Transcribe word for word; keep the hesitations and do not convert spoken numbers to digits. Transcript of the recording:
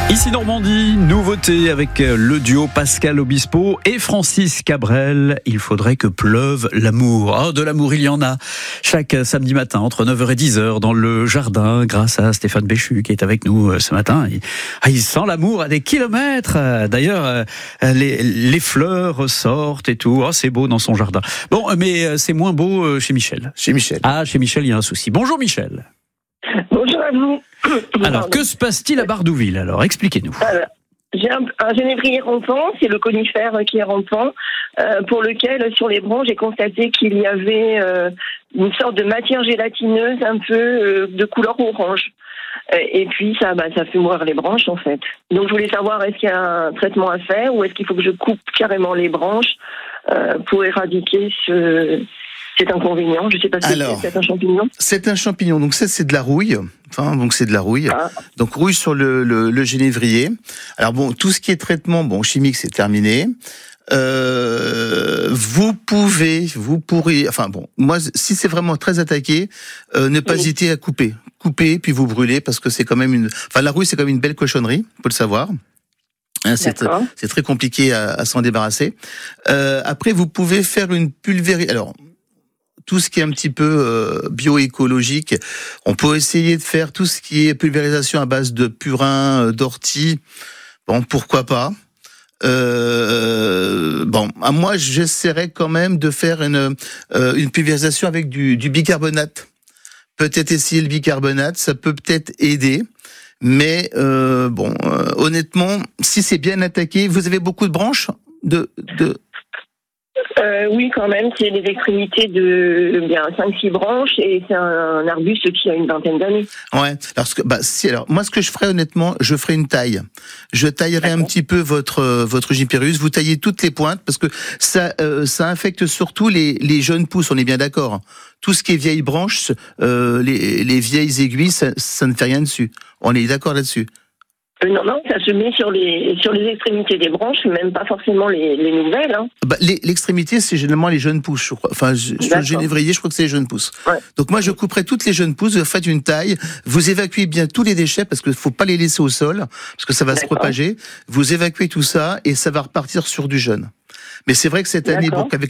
Ici Normandie, nouveauté avec le duo Pascal Obispo et Francis Cabrel. Il faudrait que pleuve l'amour. Oh, de l'amour, il y en a. Chaque samedi matin, entre neuf heures et dix heures, dans le jardin, grâce à Stéphane Béchu, qui est avec nous ce matin. Il, ah, il sent l'amour à des kilomètres. D'ailleurs, les, les fleurs sortent et tout. Oh, c'est beau dans son jardin. Bon, mais c'est moins beau chez Michel. Chez Michel. Ah, chez Michel, il y a un souci. Bonjour Michel. Bonjour à vous. Alors, Pardon. que se passe-t-il à Bardouville, alors? Expliquez-nous. Alors, j'ai un, un genévrier rampant, c'est le conifère qui est rampant, euh, pour lequel, sur les branches, j'ai constaté qu'il y avait euh, une sorte de matière gélatineuse un peu euh, de couleur orange. Euh, et puis, ça, bah, ça fait mourir les branches, en fait. Donc, je voulais savoir, est-ce qu'il y a un traitement à faire ou est-ce qu'il faut que je coupe carrément les branches euh, pour éradiquer ce... C'est inconvénient, je ne sais pas si Alors, c'est, c'est un champignon. C'est un champignon, donc ça c'est de la rouille. Enfin, donc c'est de la rouille. Ah. Donc rouille sur le, le, le genévrier. Alors bon, tout ce qui est traitement, bon chimique, c'est terminé. Euh, vous pouvez, vous pourrez, enfin bon, moi si c'est vraiment très attaqué, euh, ne pas Oui. hésiter à couper, couper puis vous brûler parce que c'est quand même une, enfin la rouille c'est quand même une belle cochonnerie, faut le savoir. Hein, c'est, D'accord. c'est très compliqué à, à s'en débarrasser. Euh, après, vous pouvez faire une pulvérisation. Alors. Tout ce qui est un petit peu euh, bioécologique, on peut essayer de faire tout ce qui est pulvérisation à base de purin, euh, d'ortie. Bon, pourquoi pas. Euh, bon, à moi, j'essaierais quand même de faire une euh, une pulvérisation avec du, du bicarbonate. Peut-être essayer le bicarbonate, ça peut peut-être aider. Mais euh, bon, euh, honnêtement, si c'est bien attaqué, vous avez beaucoup de branches de de Euh, oui, quand même, c'est les extrémités de bien cinq six branches et c'est un, un arbuste qui a une vingtaine d'années. Ouais, parce que bah si alors moi ce que je ferais honnêtement, je ferais une taille. Je taillerais un petit peu votre euh, votre Gypaeus, vous taillez toutes les pointes parce que ça euh, ça infecte surtout les les jeunes pousses, on est bien d'accord. Tout ce qui est vieilles branches, euh, les les vieilles aiguilles, ça, ça ne fait rien dessus. On est d'accord là-dessus. Euh, non, non, ça se met sur les sur les extrémités des branches, même pas forcément les, les nouvelles. Hein. Bah, les, l'extrémité, c'est généralement les jeunes pousses, je crois. Enfin, je, sur le genévrier, je crois que c'est les jeunes pousses. Ouais. Donc moi, je couperai toutes les jeunes pousses, vous faites une taille, vous évacuez bien tous les déchets, parce qu'il faut pas les laisser au sol, parce que ça va D'accord. se propager. Vous évacuez tout ça, et ça va repartir sur du jeune. Mais c'est vrai que cette année, D'accord. donc avec